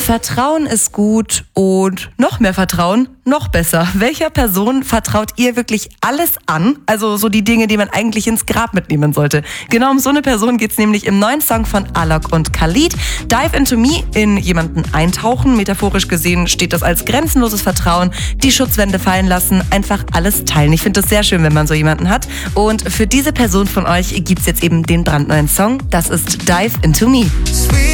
Vertrauen ist gut und noch mehr Vertrauen, noch besser. Welcher Person vertraut ihr wirklich alles an? Also so die Dinge, die man eigentlich ins Grab mitnehmen sollte. Genau um so eine Person geht's nämlich im neuen Song von Alok und Khalid. Dive into me, in jemanden eintauchen. Metaphorisch gesehen steht das als grenzenloses Vertrauen, die Schutzwände fallen lassen, einfach alles teilen. Ich finde das sehr schön, wenn man so jemanden hat. Und für diese Person von euch gibt's jetzt eben den brandneuen Song. Das ist Dive into me.